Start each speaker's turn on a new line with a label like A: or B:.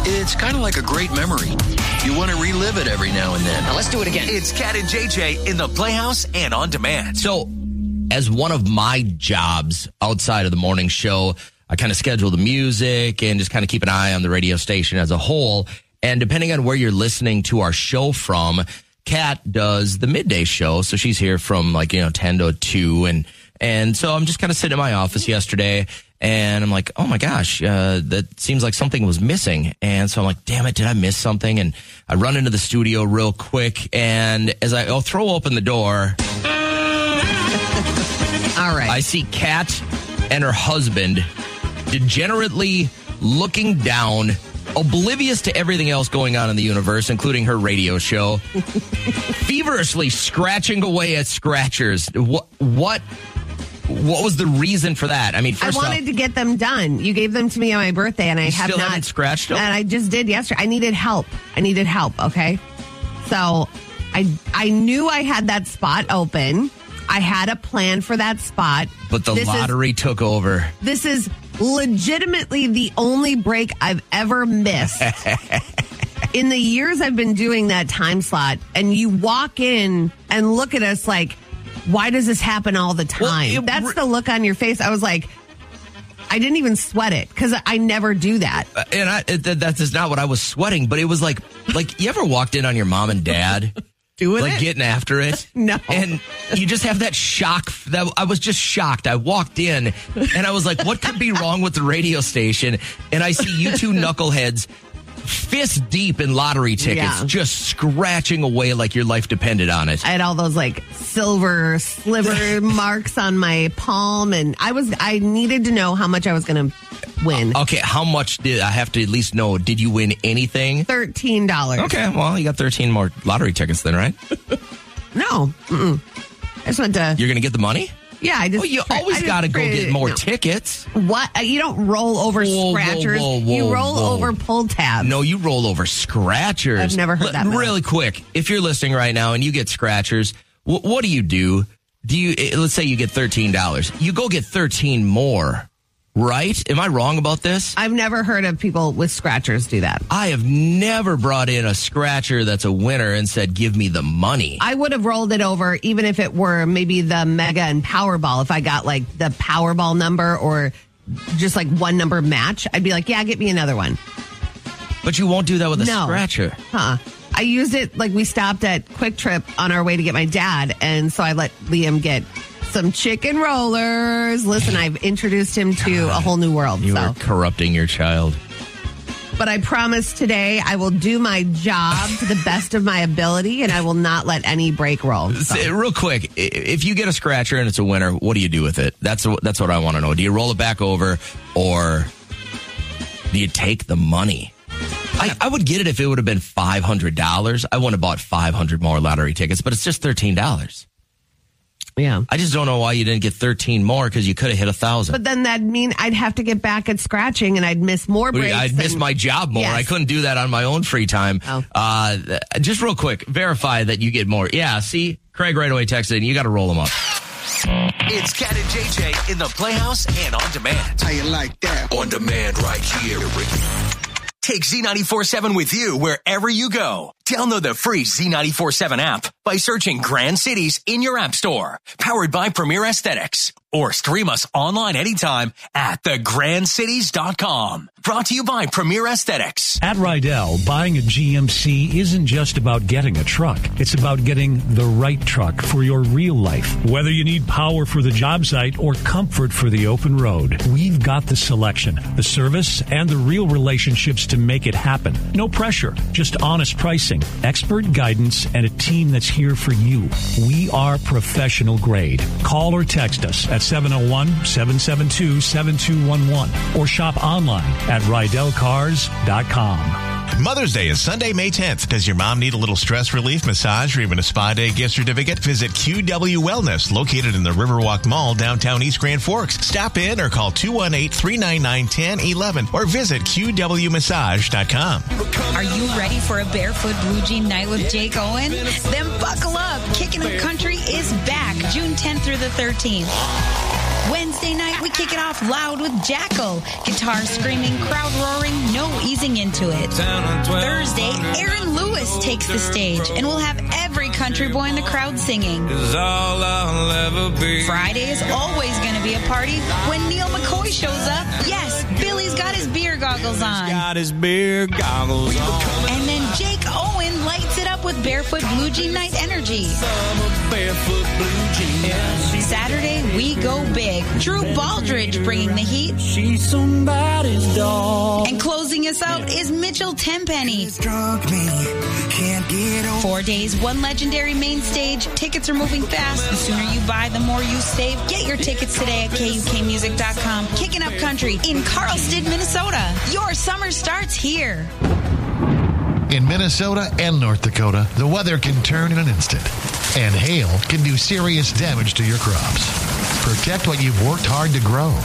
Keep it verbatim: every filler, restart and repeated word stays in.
A: It's kind of like a great memory. You want to relive it every now and then.
B: Now let's do it again.
C: It's Cat and J J in the Playhouse and on demand.
D: So, as one of my jobs outside of the morning show, I kind of schedule the music and just kind of keep an eye on the radio station as a whole. And depending on where you're listening to our show from, Kat does the midday show. So she's here from like, you know, ten to two. And, and so I'm just kind of sitting in my office yesterday and I'm like, oh my gosh, uh, that seems like something was missing. And so I'm like, damn it, did I miss something? And I run into the studio real quick. And as I I'll throw open the door,
E: all right,
D: I see Kat and her husband degenerately looking down, oblivious to everything else going on in the universe, including her radio show, feverishly scratching away at scratchers. What, what, what was the reason for that? I mean, first
E: I wanted
D: off,
E: to get them done. You gave them to me on my birthday, and I
D: you
E: have
D: still
E: not
D: haven't scratched them?
E: And I just did yesterday. I needed help. I needed help. Okay, so I I knew I had that spot open. I had a plan for that spot,
D: but the
E: this
D: lottery
E: is,
D: took over.
E: This is legitimately the only break I've ever missed in the years I've been doing that time slot. And you walk in and look at us like, why does this happen all the time?
D: Well, it,
E: That's the look on your face. I was like, I didn't even sweat it because I never do that.
D: Uh, and I, it, that is not what I was sweating, but it was like, like you ever walked in on your mom and dad?
E: Doing
D: like
E: it?
D: getting after it.
E: No.
D: And you just have that shock. That I was just shocked. I walked in and I was like, what could be wrong with the radio station? And I see you two knuckleheads fist deep in lottery tickets,
E: Yeah.
D: just scratching away like your life depended on it.
E: I had all those like silver sliver marks on my palm, and I was I needed to know how much I was going to win.
D: Okay, how much did I have to at least know? Did you win anything?
E: thirteen dollars.
D: Okay, well, you got thirteen more lottery tickets then, right?
E: No. Mm-mm. I just went to...
D: You're going to get the money?
E: Yeah, I just...
D: Well, you
E: I
D: always
E: just
D: got to go
E: traded-
D: get more
E: no.
D: tickets.
E: What? Uh, You don't roll over
D: Whoa, whoa,
E: scratchers.
D: whoa, whoa,
E: you roll
D: whoa.
E: over pull tabs.
D: No, you roll over scratchers.
E: I've never heard
D: L-
E: that, Mel.
D: Really quick, if you're listening right now and you get scratchers, wh- what do you do? Do you, eh, let's say you get thirteen dollars. You go get thirteen more, right? Am I wrong about this?
E: I've never heard of people with scratchers do that.
D: I have never brought in a scratcher that's a winner and said, give me the money.
E: I would have rolled it over even if it were maybe the Mega and Powerball. If I got like the Powerball number or just like one number match, I'd be like, yeah, get me another one.
D: But you won't do that with a
E: No.
D: scratcher.
E: Huh. I used it like we stopped at Quick Trip on our way to get my dad. And so I let Liam get some chicken rollers. Listen, I've introduced him to a whole new world.
D: You
E: so.
D: are corrupting your child.
E: But I promise today I will do my job to the best of my ability, and I will not let any break roll. So.
D: Say, real quick, i- if you get a scratcher and it's a winner, what do you do with it? That's what, that's what I want to know. Do you roll it back over, or do you take the money? I, I would get it if it would have been five hundred dollars. I wouldn't have bought five hundred more lottery tickets, but it's just thirteen dollars.
E: Yeah.
D: I just don't know why you didn't get thirteen more, because you could have hit a thousand.
E: But then that'd mean I'd have to get back at scratching, and I'd miss more breaks.
D: I'd miss
E: and-
D: my job more.
E: Yes.
D: I couldn't do that on my own free time.
E: Oh.
D: Uh, just real quick, verify that you get more. Yeah, see, Craig right away texted, and you got to roll them up.
C: It's Cat and J J in the Playhouse and on demand.
A: How you like that?
C: On demand right here. Take Z ninety-four seven with you wherever you go. Download the free Z ninety-four seven app by searching Grand Cities in your app store. Powered by Premier Aesthetics. Or stream us online anytime at the grand cities dot com. Brought to you by Premier Aesthetics.
F: At Rydell, buying a G M C isn't just about getting a truck. It's about getting the right truck for your real life. Whether you need power for the job site or comfort for the open road, we've got the selection, the service, and the real relationships to make it happen. No pressure, just honest pricing, expert guidance, and a team that's here for you. We are professional grade. Call or text us at seven oh one, seven seven two, seven two one one or shop online at rydell cars dot com.
G: Mother's Day is Sunday, May tenth. Does your mom need a little stress relief, massage, or even a spa day gift certificate? Visit Q W Wellness, located in the Riverwalk Mall, downtown East Grand Forks. Stop in or call two one eight, three nine nine, one oh one one or visit q w massage dot com.
H: Are you ready for a barefoot blue jean night with Jake Owen? Then buckle up. Kickin' the Country is back June tenth through the thirteenth. Wednesday night, we kick it off loud with Jackal. Guitar screaming, crowd roaring, no easy easing into it. Thursday, Aaron Lewis takes the stage, and we'll have every country boy in the crowd singing. Friday is always going to be a party when Neil McCoy shows up. Yes, Billy's got his beer goggles on.
B: Got his beer goggles on.
H: And then Jake Owen lights it up with Barefoot Blue Jean Night Energy.
B: Barefoot blue jeans.
H: Saturday, we go big. Drew Baldridge bringing the heat.
B: She's somebody's dog.
H: And closing us out is Mitchell Tenpenny. Four days, one legendary main stage. Tickets are moving fast. The sooner you buy, the more you save. Get your tickets today at K U K music dot com. Kicking Up Country in Carlsted, Minnesota. Your summer starts here.
I: In Minnesota and North Dakota, the weather can turn in an instant, and hail can do serious damage to your crops. Protect what you've worked hard to grow.